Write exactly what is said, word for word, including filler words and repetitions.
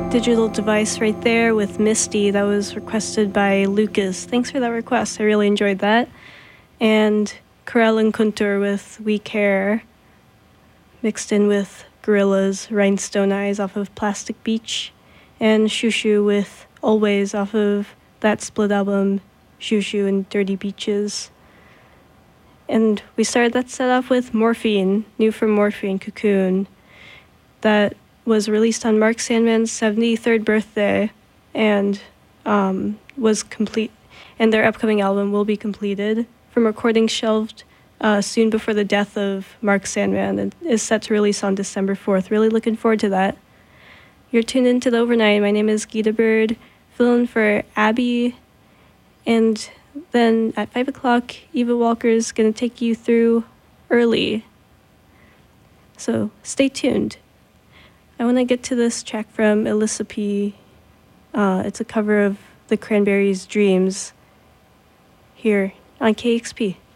Digital Device right there with Misty. That was requested by Lucas. Thanks for that request. I really enjoyed that. And Karel and Kuntur with We Care, mixed in with Gorillaz, Rhinestone Eyes off of Plastic Beach, and Shushu with Always off of that split album, Shushu and Dirty Beaches. And we started that set off with Morphine, new from Morphine, Cocoon. That was released on Mark Sandman's seventy-third birthday and um, was complete, and their upcoming album will be completed from recordings shelved uh, soon before the death of Mark Sandman and is set to release on December fourth. Really looking forward to that. You're tuned into The Overnight. My name is Gita Bird, filling for Abby, and then at five o'clock, Eva Walker's going to take you through Early. So stay tuned. I want to get to this track from Alyssa P. Uh, it's a cover of the Cranberries' Dreams here on K X P.